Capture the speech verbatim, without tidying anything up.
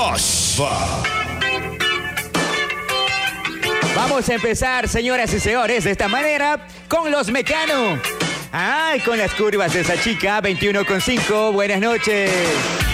Flash. Vamos a empezar, señoras y señores, de esta manera con los Mecano. Ay, con las curvas de esa chica, veintiuno con cinco. Buenas noches.